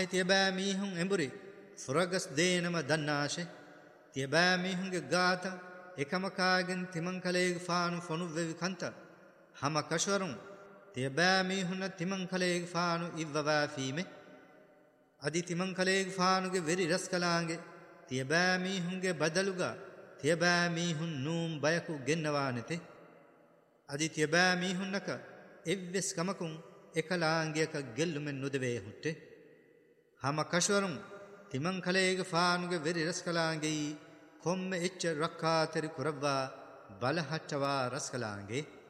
ආහි තියබෑ මීහුන් එඹුරි ෆුරගස් දේනම දන්නාෂෙ තියබෑ මීහුන්ගේ ගාත එකමකාගෙන් තිමන් කලේග ෆානු ෆොනු වෙවි කන්ත හම කෂවරුන් තියබෑ මීහුන්න තිමන් කලේග ෆානු ඉව්වවා ෆීමෙ අදි තිමන් කලේග ෆානුගේ වෙරි රස් කලාංගේ තියබෑ මීහුන්ගේ බදලුගා තියබෑ මීහුන් නූම් බයකු ගෙන්නවා නැතේ අදි තියබෑ මීහුන්නක එව්වෙස් කමකුන් එකලාංගයක ගෙල්ලුමෙන් නුදවේ හුට්ටේ හම කෂවරුන් තිමන් කලේග ෆානුගේ වෙරි රස් කලාංගේ කොම්ම එච්ච රක්කාතෙරි කුරබ්වා බලහට්ටවා රස් කලාංගේ